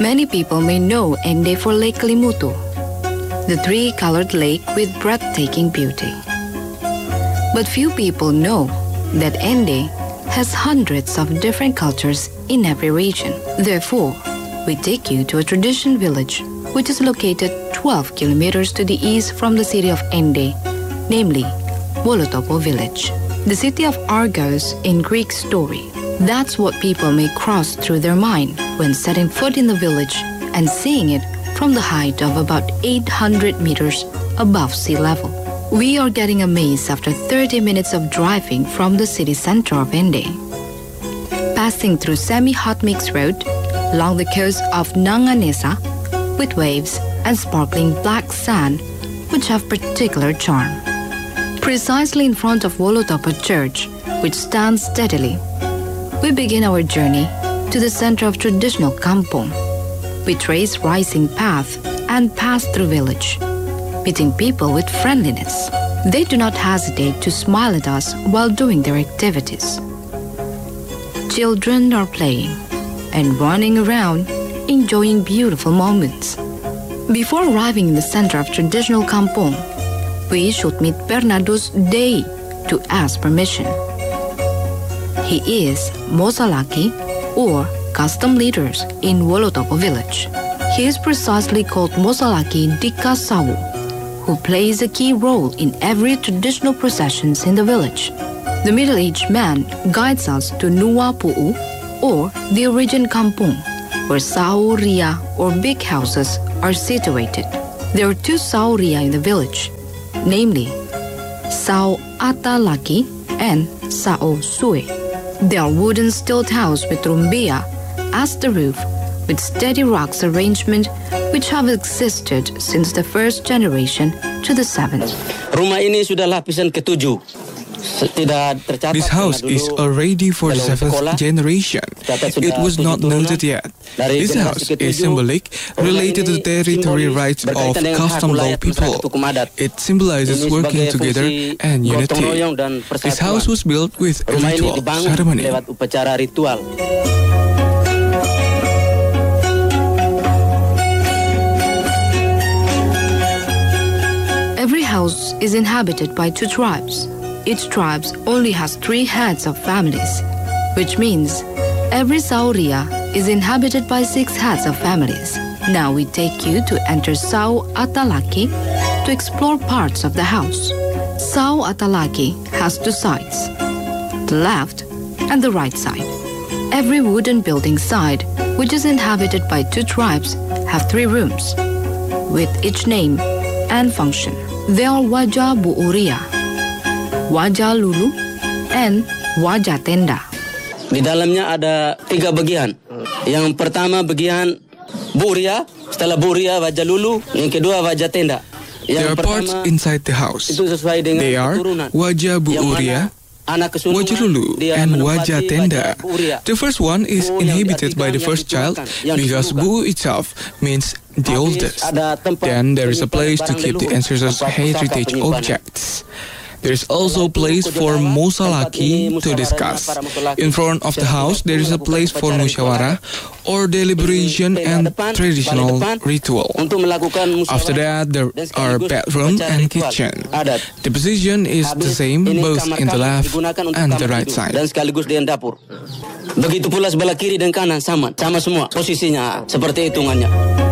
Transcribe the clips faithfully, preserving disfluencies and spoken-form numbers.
Many people may know Ende for Lake Kelimutu, the three-colored lake with breathtaking beauty. But few people know that Ende has hundreds of different cultures in every region. Therefore, we take you to a tradition village which is located twelve kilometers to the east from the city of Ende, namely Wolotopo village. The city of Argos in Greek story. That's what people may cross through their mind when setting foot in the village and seeing it from the height of about eight hundred meters above sea level. We are getting amazed after thirty minutes of driving from the city center of Ende. Passing through semi-hot mix road along the coast of Nanganesa with waves and sparkling black sand which have particular charm. Precisely in front of Wolotopo Church, which stands steadily, we begin our journey to the center of traditional kampong. We trace rising path and pass through village, meeting people with friendliness. They do not hesitate to smile at us while doing their activities. Children are playing and running around, enjoying beautiful moments. Before arriving in the center of traditional kampong, we should meet Bernardus Dei to ask permission. He is Mosalaki, or custom leaders in Wolotopo village. He is precisely called Mosalaki Dikasawu, who plays a key role in every traditional processions in the village. The middle-aged man guides us to Nuwa Pu'u, or the origin kampung, where sauria or big houses are situated. There are two sauria in the village, namely Sao Atalaki and Sao Sue. They are wooden stilt house with rumbia as the roof, with steady rocks arrangement which have existed since the first generation to the seventh. Rumah ini sudah lapisan ketujuh. This house is already for the seventh generation. It was not noted yet. This house is symbolic, related to the territory rights of custom law people. It symbolizes working together and unity. This house was built with a ritual ceremony. Every house is inhabited by two tribes. Each tribe only has three heads of families, which means every sauria is inhabited by six heads of families. Now we take you to enter Sao Atalaki to explore parts of the house. Sao Atalaki has two sides, the left and the right side. Every wooden building side, which is inhabited by two tribes, have three rooms, with each name and function. They are Wajah Buuria, Wajah Lulu, and Wajah Tenda. Di dalamnya ada tiga bagian. Yang pertama bagian Buria, setelah Buria Wajah Lulu, yang kedua Wajah Tenda. There are parts inside the house. They are Wajah Buuria, Wajah Lulu, and Wajah Tenda. The first one is inhabited by the first child because Bu itself means the oldest. Then there is a place to keep the ancestors' heritage objects. There is also a place for Mosalaki to discuss. In front of the house, there is a place for Musyawara or deliberation and traditional ritual. After that, there are bedroom and kitchen. The position is the same both in the left and the right side. Dan sekaligus di dapur. Begitu pula sebelah kiri dan kanan sama, sama semua posisinya seperti hitungannya.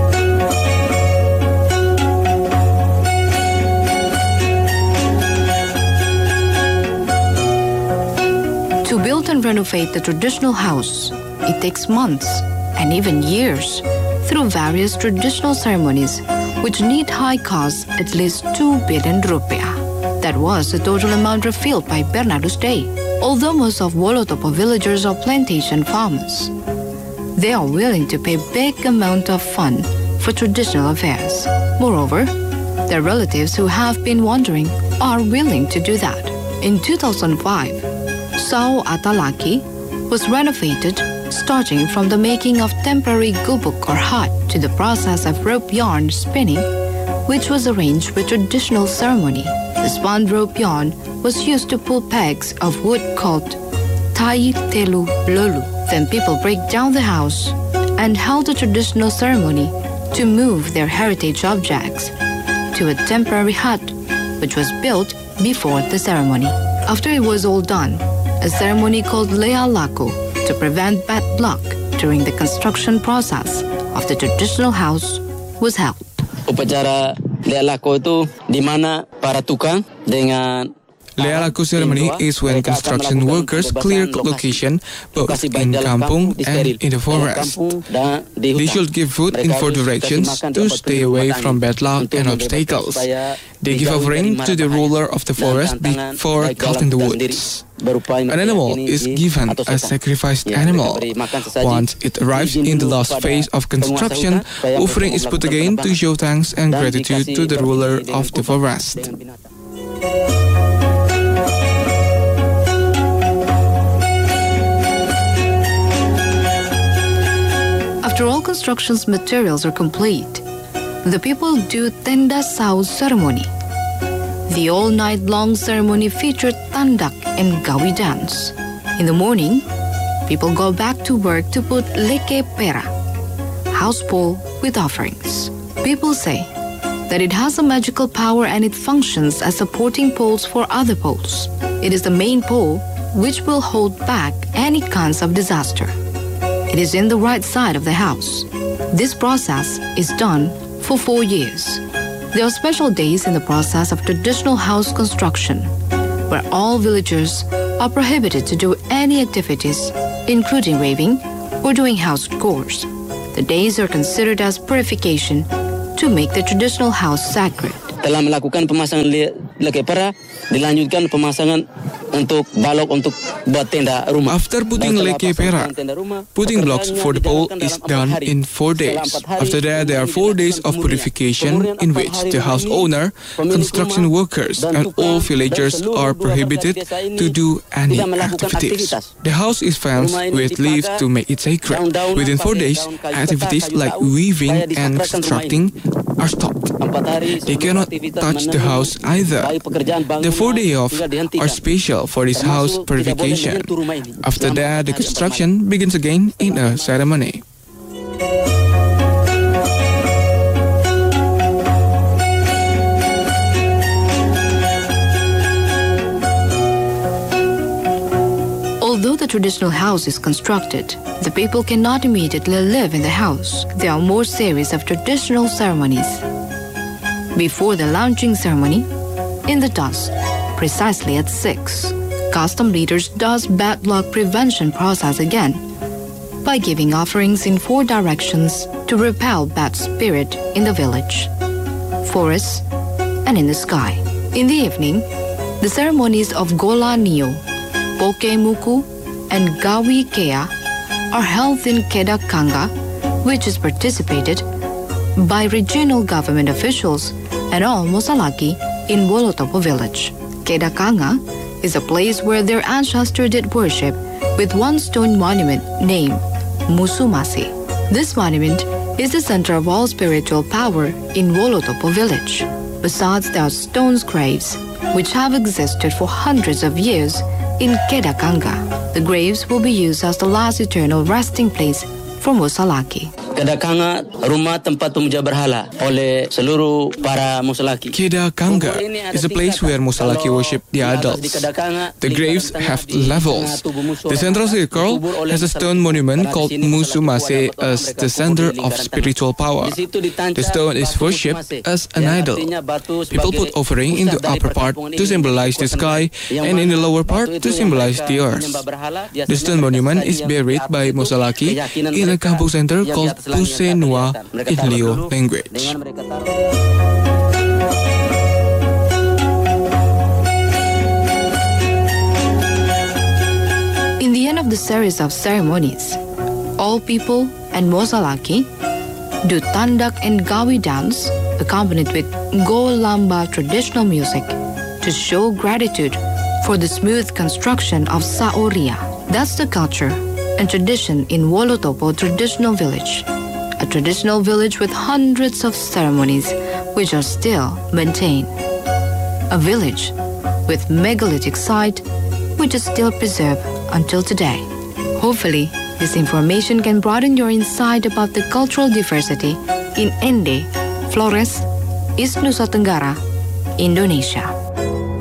To build and renovate the traditional house, it takes months and even years through various traditional ceremonies which need high costs, at least two billion rupiah. That was the total amount revealed by Bernardus Dei. Although most of Wolotopo villagers are plantation farmers, they are willing to pay big amount of fund for traditional affairs. Moreover, their relatives who have been wandering are willing to do that. In two thousand five, Sao Atalaki was renovated, starting from the making of temporary gubuk or hut to the process of rope yarn spinning, which was arranged with traditional ceremony. The spun rope yarn was used to pull pegs of wood called Tai Telu Lolu. Then people break down the house and held a traditional ceremony to move their heritage objects to a temporary hut which was built before the ceremony. After it was all done, a ceremony called Lea Lako to prevent bad luck during the construction process of the traditional house was held. Upacara Lea Lako itu di mana para tukang dengan Lea Lako ceremony is when construction workers clear location both in kampung and in the forest. They should give food in four directions to stay away from bad luck and obstacles. They give offering to the ruler of the forest before cutting the woods. An animal is given as sacrificed animal. Once it arrives in the last phase of construction, offering is put again to show thanks and gratitude to the ruler of the forest. After all construction's materials are complete, the people do Tenda Sao ceremony. The all-night-long ceremony featured tandak and gawi dance. In the morning, people go back to work to put leke pera, house pole with offerings. People say that it has a magical power and it functions as supporting poles for other poles. It is the main pole which will hold back any kinds of disaster. It is in the right side of the house. This process is done for four years. There are special days in the process of traditional house construction where all villagers are prohibited to do any activities, including waving or doing house chores. The days are considered as purification to make the traditional house sacred. Telah melakukan pemasangan leke pera, dilanjutkan pemasangan untuk balok untuk buat tenda rumah. After putting leke pera, putting blocks for the pole is done in four days. After that, there are four days of purification in which the house owner, construction workers, and all villagers are prohibited to do any activities. The house is fenced with leaves to make it sacred. Within four days, activities like weaving and constructing are stopped. They cannot touch the house either. The four days off are special for this house purification. After that, the construction begins again in a ceremony. Although the traditional house is constructed, the people cannot immediately live in the house. There are more series of traditional ceremonies. Before the launching ceremony, in the dusk, precisely at six, custom leaders does bad luck prevention process again by giving offerings in four directions to repel bad spirit in the village, forests, and in the sky. In the evening, the ceremonies of Gola Nio, Pokemuku, and Gawi Kea are held in Kedah Kanga, which is participated by regional government officials and all Mosalaki in Wolotopo village. Kedah Kanga is a place where their ancestors did worship with one stone monument named Musumasi. This monument is the center of all spiritual power in Wolotopo village. Besides, there are stone graves which have existed for hundreds of years in Kedah Kanga. The graves will be used as the last eternal resting place for Mosalaki. Kedah Kanga, rumah tempat pemuja berhala oleh seluruh para Mosalaki. Kedah Kanga is a place where Mosalaki worship the idols. The graves have levels. The central circle has a stone monument called Musumase as the center of spiritual power. The stone is worshipped as an idol. People put offering in the upper part to symbolize the sky and in the lower part to symbolize the earth. The stone monument is buried by Mosalaki in a kampung center called Puse Nua in Leo language. In the end of the series of ceremonies, all people and Mosalaki do tandak and gawi dance accompanied with Go Lamba traditional music to show gratitude for the smooth construction of Saoria. That's the culture and tradition in Wolotopo traditional village, a traditional village with hundreds of ceremonies which are still maintained. A village with megalithic site which is still preserved until today. Hopefully, This information can broaden your insight about the cultural diversity in Ende, Flores, East Nusa Tenggara, Indonesia.